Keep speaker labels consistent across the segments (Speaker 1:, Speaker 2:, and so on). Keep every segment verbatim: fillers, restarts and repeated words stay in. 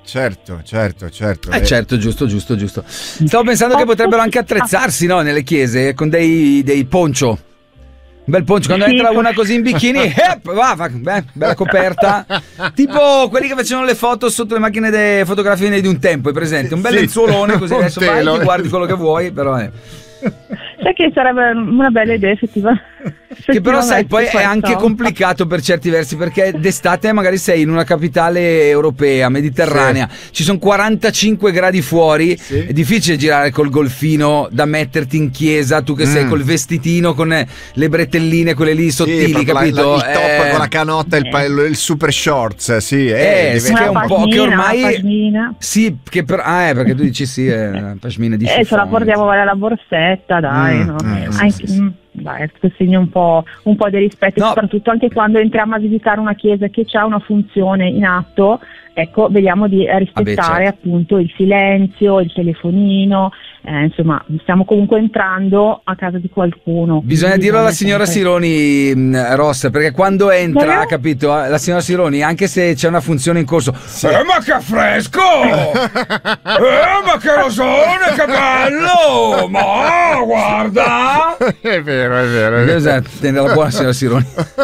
Speaker 1: certo, certo, certo.
Speaker 2: Eh, certo, giusto, giusto, giusto. Stavo pensando che potrebbero anche attrezzarsi, no, nelle chiese con dei, dei poncio. Un bel poncio, quando
Speaker 3: Sì.
Speaker 2: entra una così in bikini, eh, va, va, beh, bella coperta. Tipo quelli che facevano le foto sotto le macchine de- fotografiche di un tempo, hai presente? Un bel
Speaker 1: Sì.
Speaker 2: lenzuolone così,
Speaker 1: Un
Speaker 2: adesso vai,
Speaker 1: telo.
Speaker 2: ti guardi quello che vuoi, però è...
Speaker 3: Sai che sarebbe una bella idea effettiva.
Speaker 2: Che però sai, poi è
Speaker 3: Questo.
Speaker 2: anche complicato per certi versi, perché d'estate magari sei in una capitale europea, mediterranea, ci sono quarantacinque gradi fuori,
Speaker 1: Sì.
Speaker 2: è difficile girare col golfino da metterti in chiesa, tu che sei
Speaker 1: Mm.
Speaker 2: col vestitino con eh, le bretelline, quelle lì
Speaker 1: Sì,
Speaker 2: sottili,
Speaker 1: proprio la-
Speaker 2: capito?
Speaker 1: la- il top
Speaker 2: Eh,
Speaker 1: con la canotta e il, pa- il super shorts, sì,
Speaker 2: Eh,
Speaker 1: eh,
Speaker 2: sì,
Speaker 1: diventa-
Speaker 2: che è
Speaker 3: Una
Speaker 2: un po' che
Speaker 3: pashmina,
Speaker 2: ormai-
Speaker 3: una pashmina.
Speaker 2: Sì, che per... ah, eh, perché tu dici sì, è una pashmina di
Speaker 3: Eh, ce la
Speaker 2: chiffon.
Speaker 3: portiamo vale la borsetta, dai,
Speaker 1: Mm,
Speaker 3: no?
Speaker 1: mm, sì,
Speaker 3: Anche-
Speaker 1: sì, sì.
Speaker 3: mm, dai, questo segna un po', un po' di rispetto,
Speaker 2: No.
Speaker 3: soprattutto anche quando entriamo a visitare una chiesa che ha una funzione in atto, ecco, vediamo di eh, rispettare
Speaker 2: certo.
Speaker 3: appunto il silenzio, il telefonino, eh, insomma, stiamo comunque entrando a casa di qualcuno.
Speaker 2: Bisogna
Speaker 3: Quindi
Speaker 2: dirlo alla
Speaker 3: bisogna
Speaker 2: signora
Speaker 3: sempre-
Speaker 2: Sironi, mh, Ross, perché quando entra,
Speaker 3: Voglio?
Speaker 2: capito, la signora Sironi, anche se c'è una funzione in corso, eh ma che fresco! eh ma che rosone, che bello! Ma guarda!
Speaker 1: È vero, è vero. È vero.
Speaker 2: Esatto, tiene la buona signora Sironi.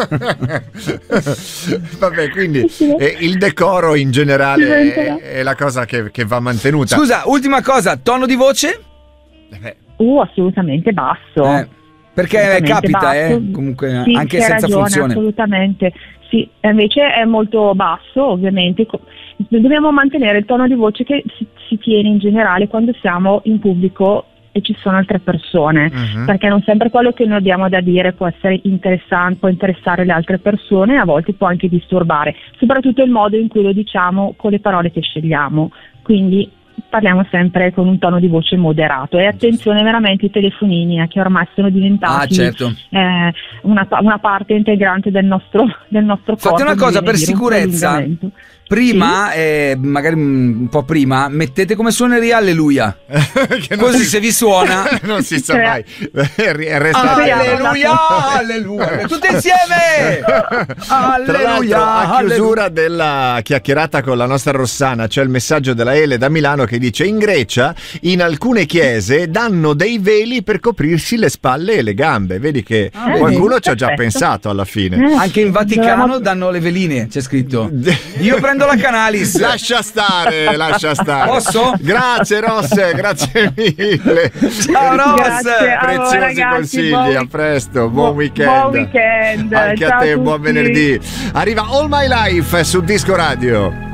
Speaker 1: Vabbè, quindi eh, il decoro in generale
Speaker 3: Diventerà.
Speaker 1: è, è la cosa che, che va mantenuta.
Speaker 2: Scusa, ultima cosa, tono di voce?
Speaker 1: Eh,
Speaker 3: Uh, assolutamente basso.
Speaker 2: Eh, perché
Speaker 3: Assolutamente
Speaker 2: capita,
Speaker 3: basso.
Speaker 2: eh, comunque,
Speaker 3: Sì,
Speaker 2: anche
Speaker 3: sì, hai
Speaker 2: senza
Speaker 3: ragione,
Speaker 2: funzione.
Speaker 3: assolutamente. Sì, invece è molto basso, ovviamente. Co- Dobbiamo mantenere il tono di voce che si, si tiene in generale quando siamo in pubblico e ci sono altre persone,
Speaker 1: Mhm.
Speaker 3: perché non sempre quello che noi abbiamo da dire può essere interessante, può interessare le altre persone e a volte può anche disturbare, soprattutto il modo in cui lo diciamo con le parole che scegliamo. Quindi parliamo sempre con un tono di voce moderato e attenzione veramente ai telefonini, eh, che ormai sono diventati
Speaker 2: Ah, certo.
Speaker 3: eh, una, pa- una parte integrante del nostro, del nostro corpo.
Speaker 2: Fate una
Speaker 3: mi
Speaker 2: cosa,
Speaker 3: viene
Speaker 2: per
Speaker 3: a dire, un
Speaker 2: sicurezza,
Speaker 3: prolungamento.
Speaker 2: prima, eh, magari un po' prima, mettete come suoneria Alleluia.
Speaker 1: che non
Speaker 2: Così
Speaker 1: si-
Speaker 2: se vi suona.
Speaker 1: non si sa
Speaker 3: Cioè-
Speaker 1: mai. Resta
Speaker 2: Alleluia, alleluia. Tutte insieme.
Speaker 1: Tra l'altro,
Speaker 2: Alleluia.
Speaker 1: a chiusura della chiacchierata con la nostra Rossana c'è il messaggio della Ele da Milano che dice: in Grecia in alcune chiese danno dei veli per coprirsi le spalle e le gambe. Vedi che
Speaker 2: Ah,
Speaker 1: qualcuno
Speaker 3: vedi?
Speaker 1: ci ha già
Speaker 3: Perfetto.
Speaker 1: pensato alla fine.
Speaker 3: Eh,
Speaker 2: Anche in Vaticano
Speaker 3: dovevamo-
Speaker 2: danno le veline, c'è scritto. Io prendo la Canalis.
Speaker 1: Lascia stare, lascia stare.
Speaker 2: Posso?
Speaker 1: Grazie Ross, grazie mille.
Speaker 2: Ciao, Ross.
Speaker 3: Grazie a voi,
Speaker 1: Preziosi
Speaker 3: ragazzi,
Speaker 1: consigli,
Speaker 3: buon-
Speaker 1: a presto, buon
Speaker 3: bu-
Speaker 1: weekend.
Speaker 3: buon weekend.
Speaker 1: Anche
Speaker 3: Ciao
Speaker 1: a te,
Speaker 3: a
Speaker 1: buon
Speaker 3: tutti.
Speaker 1: venerdì. Arriva All My Life su Disco Radio.